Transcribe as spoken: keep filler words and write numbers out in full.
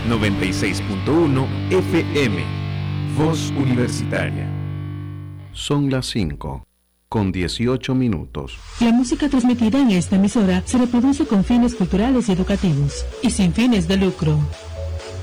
noventa y seis punto uno F M. Voz Universitaria. Son las cinco, con dieciocho minutos. La música transmitida en esta emisora se reproduce con fines culturales y educativos y sin fines de lucro.